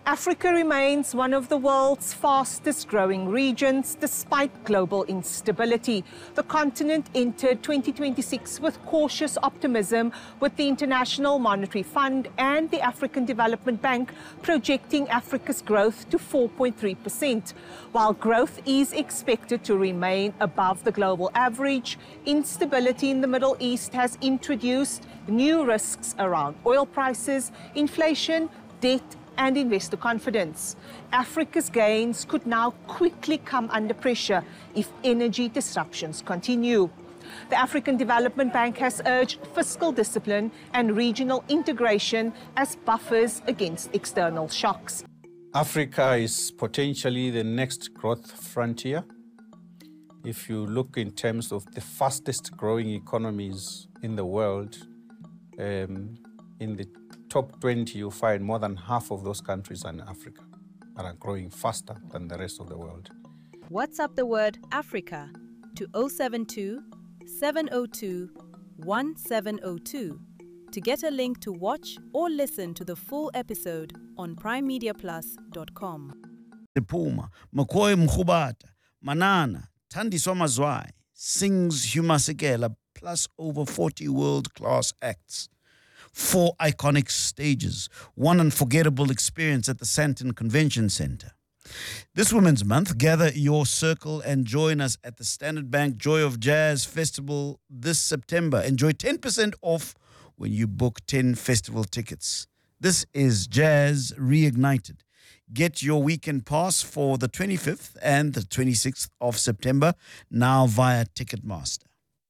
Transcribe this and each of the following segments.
Africa remains one of the world's fastest growing regions despite global instability. The continent entered 2026 with cautious optimism, with the International Monetary Fund and the African Development Bank projecting Africa's growth to 4.3%. While growth is expected to remain above the global average, instability in the Middle East has introduced new risks around oil prices, inflation, debt, and investor confidence. Africa's gains could now quickly come under pressure if energy disruptions continue. The African Development Bank has urged fiscal discipline and regional integration as buffers against external shocks. Africa is potentially the next growth frontier. If you look in terms of the fastest growing economies in the world, in the top 20, you find more than half of those countries are in Africa and are growing faster than the rest of the world. WhatsApp the word Africa to 072 702 1702 to get a link to watch or listen to the full episode on primemediaplus.com. Puma, Mkoyi Mkhubata, Manana, Thandiswa Mazwai sings Hugh Masekela plus over 40 world-class acts. 4 iconic stages, 1 unforgettable experience at the Sandton Convention Center. This Women's Month, gather your circle and join us at the Standard Bank Joy of Jazz Festival this September. Enjoy 10% off when you book 10 festival tickets. This is Jazz Reignited. Get your weekend pass for the 25th and the 26th of September now via Ticketmaster.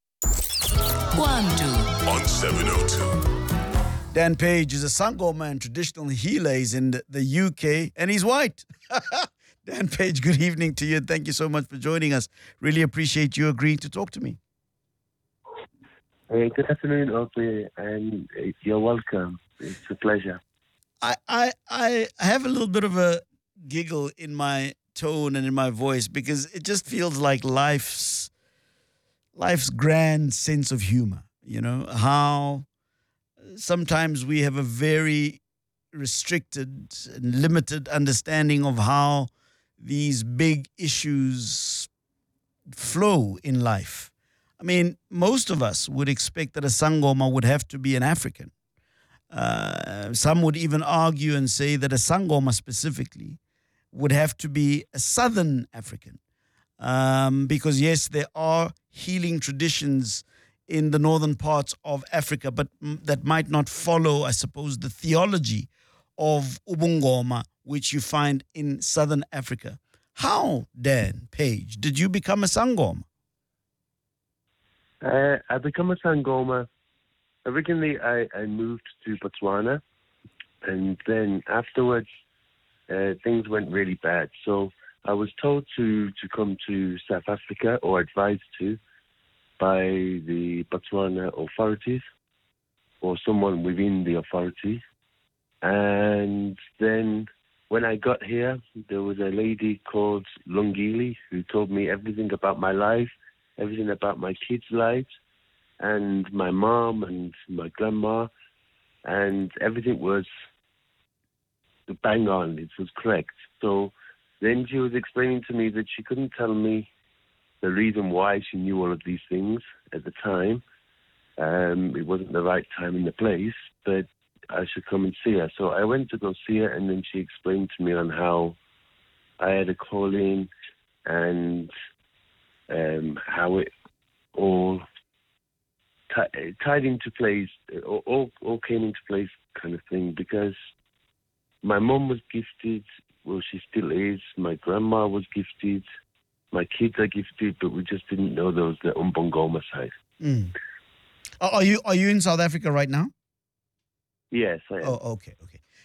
Kwantu on 702. Dan Page is a Sangoma and traditional Heelays in the UK, and he's white. Dan Page, good evening to you, and thank you so much for joining us. Really appreciate you agreeing to talk to me. Hey, good afternoon, Aubrey, and you're welcome. It's a pleasure. I have a little bit of a giggle in my tone and in my voice because it just feels like life's grand sense of humor. You know, how sometimes we have a very restricted and limited understanding of how these big issues flow in life. I mean, most of us would expect that a Sangoma would have to be an African. Some would even argue and say that a Sangoma specifically would have to be a Southern African. Because yes, there are healing traditions in the northern parts of Africa, but that might not follow, I suppose, the theology of Ubungoma, which you find in Southern Africa. How, Dan Page, did you become a Sangoma? I became a Sangoma. Originally, I moved to Botswana, and then afterwards, things went really bad. So I was told to come to South Africa, or advised to, by the Botswana authorities or someone within the authorities. And then when I got here, there was a lady called Lungile who told me everything about my life, everything about my kids' lives, and my mom and my grandma, and everything was bang on. It was correct. So then she was explaining to me that she couldn't tell me the reason why she knew all of these things at the time. It wasn't the right time and the place, but I should come and see her. So I went to go see her, and then she explained to me on how I had a calling and how it all tied into place, all came into place kind of thing, because my mom was gifted, well, she still is, my grandma was gifted, my kids are gifted, but we just didn't know there was the Umbongoma side. Mm. Are you in South Africa right now? Yes, I am. Oh, okay.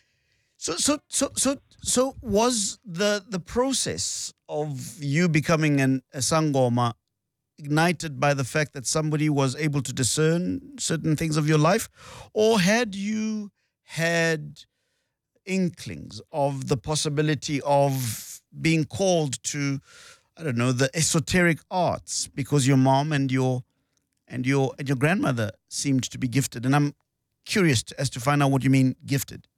So was the process of you becoming a Sangoma ignited by the fact that somebody was able to discern certain things of your life, or had you had inklings of the possibility of being called to, I don't know, the esoteric arts, because your mom and your grandmother seemed to be gifted? And I'm curious as to find out what you mean gifted.